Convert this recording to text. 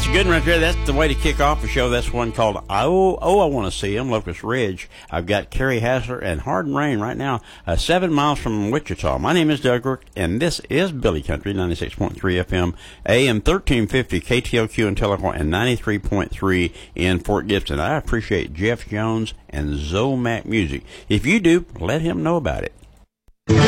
That's a good one right there. That's the way to kick off the show. That's one called I Want to See Him, Locust Ridge. I've got Kerry Hassler and Hard and Rain right now, 7 miles from Wichita. My name is Doug Rook, and this is Billy Country, 96.3 FM, AM 1350, KTLQ in Telehorn, and 93.3 in Fort Gibson. I appreciate Jeff Jones and Zomac Music. If you do, let him know about it.